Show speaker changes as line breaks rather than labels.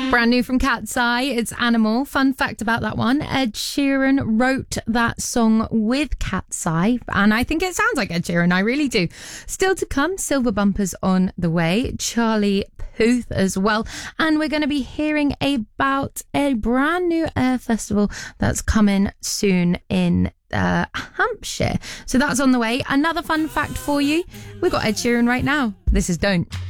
Brand new from Cat's Eye, it's Animal. Fun fact about that one, Ed Sheeran wrote that song with Cat's Eye, and I think it sounds like Ed Sheeran, I really do. Still to come, Silver Bumpers on the way, Charlie Puth as well, and we're going to be hearing about a brand new air festival that's coming soon in Hampshire. So that's on the way. Another fun fact for you, we've got Ed Sheeran right now. This is Don't.